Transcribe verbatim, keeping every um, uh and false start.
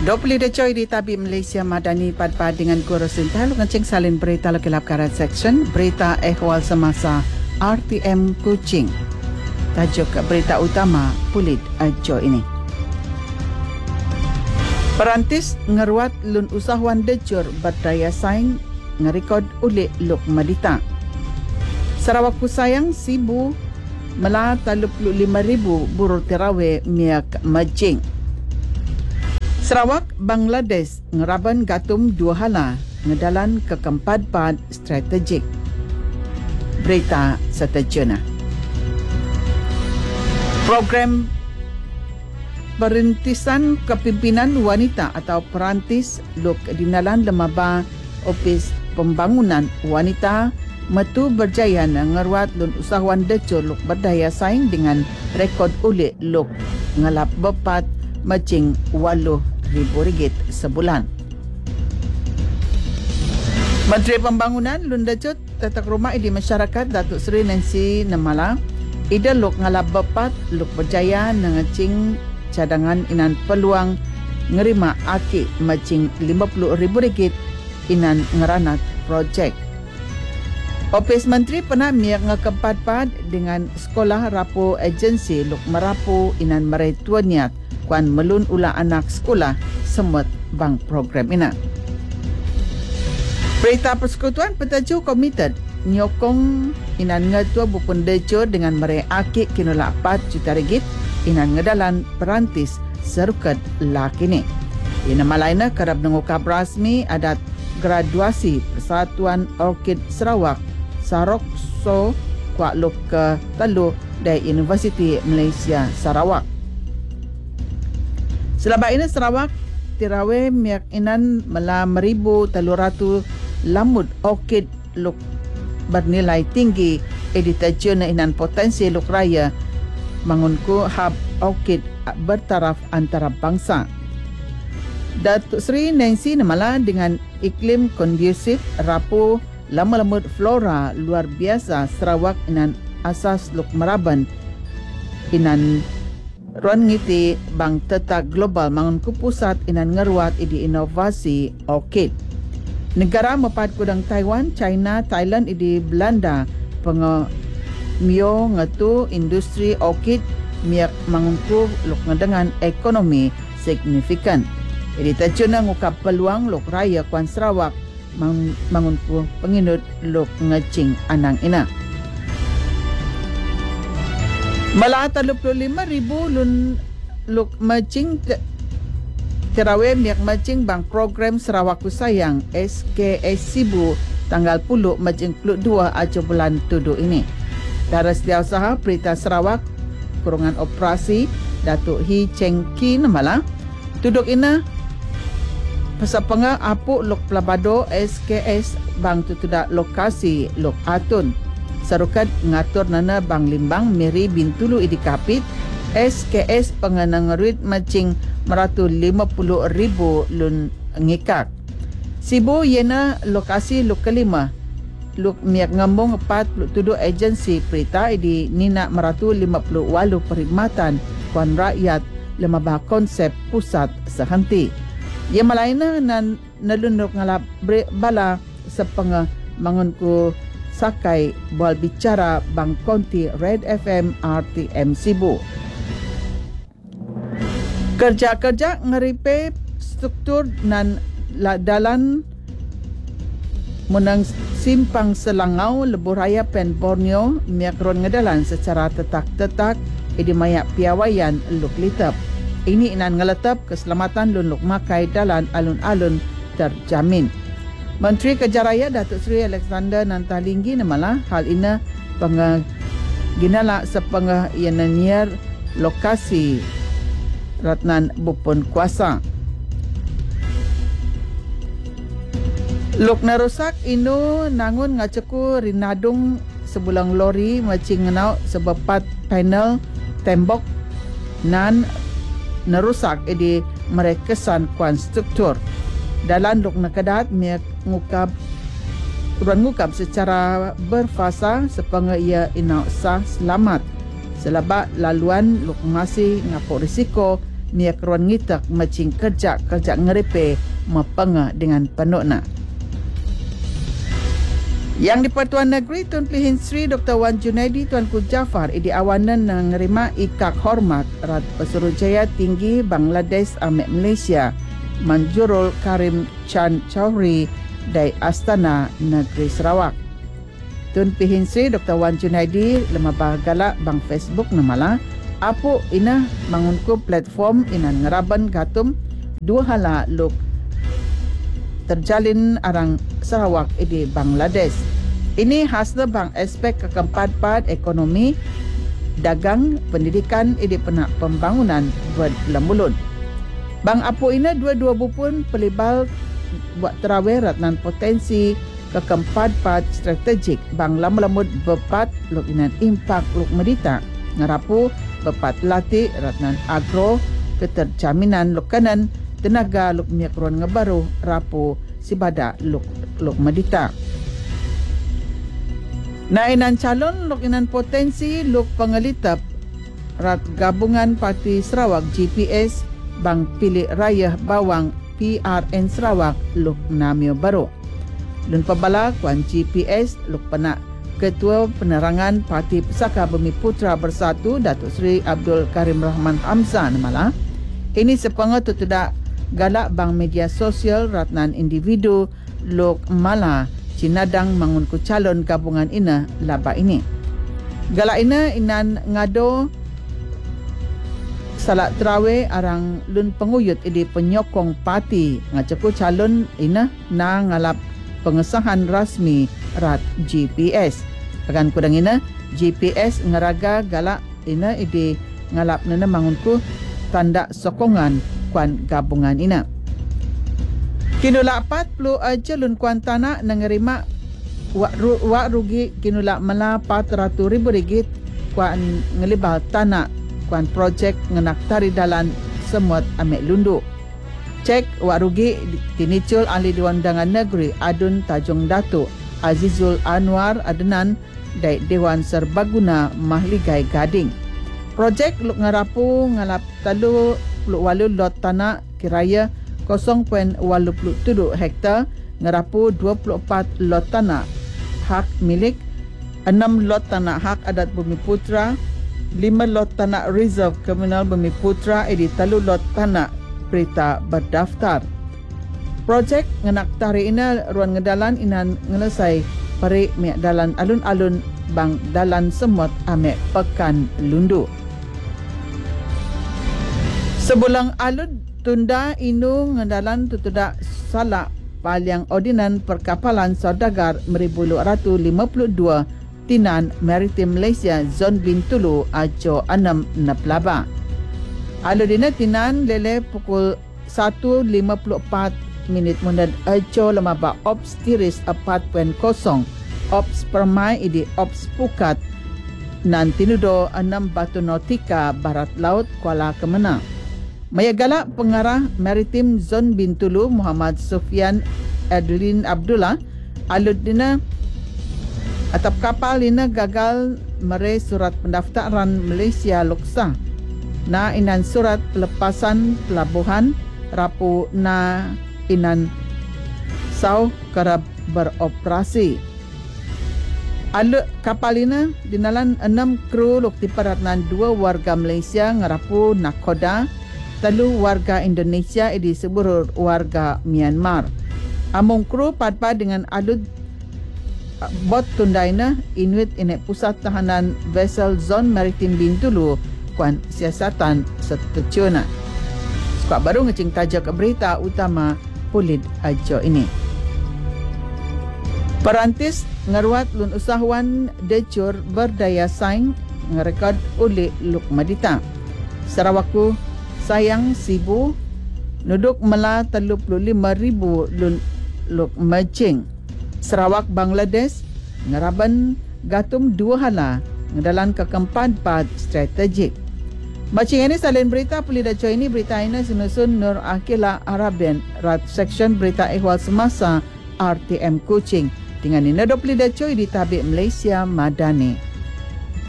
dua puluh Decoy di Tabib Malaysia Madani Padpad dengan Kurusin Talu Ngecing Salin Berita Lekilap Karat Section Berita Ehwal Semasa R T M Kuching. Tajuk berita utama Pulit Ajo ini. Perantis ngeruat lun usahawan dejur berdaya saing ngerekod ulik luk Madita. Sarawak Kusayang Sibu mela tiga puluh lima ribu buruh terawe miak majing. Sarawak, Bangladesh ngeraban gatum dua hala ngedalan ke kempat-pat strategik. Berita seterjuna. Program Perintisan Kepimpinan Wanita atau Perantis Luk Dinalan Lemaba Opis Pembangunan Wanita metu berjaya ngeruat lun usahawan decur luk berdaya saing dengan rekod ulik luk ngelap bepat macing waluh ribu ringgit sebulan. Menteri Pembangunan Lun Decut Tatak Rumah Idi Masyarakat Datuk Seri Nancy Nemala ida luk ngalap bepat luk berjaya ngecing cadangan inan peluang ngerima aki macing lima puluh ribu ringgit inan ngeranat projek. Opis Menteri pernah miak ngekempat-pat dengan sekolah rapu agensi luk merapu inan merai tuaniat kuan melun ulah anak sekolah semut bang program ina. Berita Persekutuan Petaju Komited nyokong inan ngetua bupun decur dengan merai akik kinolak empat juta ringgit inan ngedalan perantis serukat lakini. Ina malaina kerap mengukap rasmi adat graduasi Persatuan Orkid Sarawak Sarok So kuak luk ke telu dari Universiti Malaysia Sarawak. Selabat ini Sarawak tirawe miak inan mela meribu telu ratu lamut orkid luk bernilai tinggi editajun inan potensi luk raya mangunku hub orkid bertaraf antara bangsa. Datuk Seri Nancy Nemala dengan iklim kondusif rapu lama-lamut flora luar biasa Sarawak inan asas luk meraban inan ruan ngiti bang tetak global mangunku pusat inan ngeruat idi inovasi orkid. Negara mepat kudang Taiwan, China, Thailand idi Belanda penga mio ngetu industri orkid miak mangunku luk ngedengan ekonomi signifikan. Idi tajuna ngukap peluang luk raya kuan Sarawak mang, mangunku penginut luk ngecing anang ina. Malah tiga puluh lima ribu lun luk macing terawih miak macing bang program Sarawak Kusayang S K S Sibu tanggal puluh macing puluh dua aja bulan tuduh ini. Dari Setiausaha Berita Sarawak kurungan operasi Datuk Hi Cheng Ki Nemala tuduk ina pesapanga apuk luk pelabado S K S bang tutudak lokasi luk atun. Sarukat ngatur nana bang limbang Miri Bintulu idikapit S K S pengenangerit macing meratu lima puluh ribu lun ngikak. Sibu yena lokasi luk kelima. Luk miak ngambung empat puluh tujuh agensi perita di nina meratu lima puluh walu perkhidmatan kuan rakyat lemabah konsep pusat sehenti. Ia malaina nan nalunuk ngalap bala sepenge mangunku sakai bual bicara bang konti Red F M R T M Sibu. Kerja-kerja ngeripe struktur nan dalan menang simpang Selangau Lebuh Raya Pen Borneo miak ron ngedalan secara tetak-tetak idi mayak piawayan luk litap. Ini inan ngeletap keselamatan lun luk makai dalan alun-alun terjamin. Menteri Kejaraya Datuk Seri Alexander Nantalinggi Nemala hal ina pengah ginala sepengah yenanier lokasi Ratnan Bupun Kuasa. Luk narusak inu nangun ngaceku rinadung sebulang lori macing ngenau sebepat panel tembok nan narusak edi merekesan kuan struktur. Dalam luk nakadat miak ngukap ruan ngukap secara berfasa sepengah ia inau sah selamat. Selabak laluan luk masih ngapok risiko miak ruan ngitak macing kerja-kerja ngerepe mapanga dengan penukna. Yang di Pertuan Negeri Tun Pilihin Sri Doktor Wan Junaidi Tuanku Jafar idi awanan menerima ikak hormat Rat Pesuruhjaya Tinggi Bangladesh Amek Malaysia Manjurul Karim Chan Chowri dari Astana Negeri Sarawak. Tun Pilihin Sri Doktor Wan Junaidi lemah galak bang Facebook namala apu ina mangunku platform ina ngeraban gatum dua hala luk terjalin arang Sarawak di Bangladesh. Ini hasil bang aspek keempat-empat ekonomi, dagang, pendidikan di penak pembangunan buat lembulun. Bang apu ina dua-dua bupun pelibal buat terawih ratnan potensi keempat-empat strategik bang lamut-lamut bepat luk inan impak luk medita ngarapu bepat latih ratnan agro keterjaminan luk kanan tenaga luk miak ruan ngebaru rapu sibada luk luk medita. Na inan calon luk inan potensi luk pengelitap rat gabungan Parti Sarawak G P S bang pilih raya bawang P R N Sarawak luk namio baru. Lun pabala kuan G P S luk penak Ketua Penerangan Parti Pesaka Bumi Putra Bersatu Datuk Seri Abdul Karim Rahman Hamzah namala. Ini sepengah tutudak galak bang media sosial ratnan individu luk mala cinadang mangunku calon gabungan ina laba ini. Galak ina inan ngado salat terawih arang lun penguyut idi penyokong parti ngaceku calon ina na ngalap pengesahan rasmi rat G P S. Akan kudang ina G P S ngeraga galak ina idi ngalap nana mangunku tanda sokongan kuan gabungan ina. Kinulak empat puluh aja lun kuan tanah nangerima wak, ru, wak rugi kinulak mala empat ratus ribu ringgit kuan ngelibal tanah kuan projek ngenak tari dalan semut Amek Lundu. Cek wak rugi tinicul ahli Dewan Undangan Negeri Adun Tajung Datuk Azizul Anwar Adnan dari Dewan Serbaguna Mahligai Gading. Projek luk ngarapu ngalap talu puluh walu lot tanah kiraya kosong perpuluhan walu tujuh hektar ngerapu dua puluh empat lot tanah hak milik, enam lot tanah hak adat Bumi Putra, lima lot tanah reserve komunal Bumi Putra, edi talu lot tanah berita berdaftar. Projek ngenak tari ina ruan ngedalan inan ngelesai pari miak dalan alun-alun bang dalan semut Amek Pekan Lundu. Sebulang alun tunda inu ngedalan tutudak salak paliang ordinan perkapalan saudagar seribu dua ratus lima puluh dua Tinan Maritim Malaysia Zon Bintulu Ajo enam Neplaba. Alun dina Tinan lele pukul satu lima puluh empat minit mundan Ajo lemaba Ops Tiris empat kosong Ops Permai idi Ops Pukat nan tinudo enam Batu Nautika Barat Laut Kuala Kemenang. Mayagala Pengarah Maritim Zon Bintulu Muhammad Sufian Adlin Abdullah alud dina atap kapal dina gagal mere surat pendaftaran Malaysia Luksah na inan surat pelepasan pelabuhan rapu na inan sau kerap beroperasi. Alud kapal ina dinalan enam kru luk tiparatnan dua warga Malaysia ngarapu nakoda telu warga Indonesia di seluruh warga Myanmar. Among kru padpad dengan alud bot tundaina Inuit inek pusat tahanan vessel Zon Maritim Bintulu kuan siasatan setecuna. Skuad baru ngecing tajuk berita utama Pulid Ajo ini. Perantis ngeruat lun usahawan decur berdaya saing ngerekod uli luk medita. Sarawakku sayang sibu nuduk mela tiga puluh lima ribu lun luk macing. Sarawak Bangladesh ngeraban gatum dua hala ngedalan keempat-empat strategik. Macing ini salin berita Pulid Ajo ini berita ini sunusun Nur Akila Arabian rat section berita ehwal semasa R T M Kuching dengan ini Pulid Ajo di Tabik Malaysia Madani.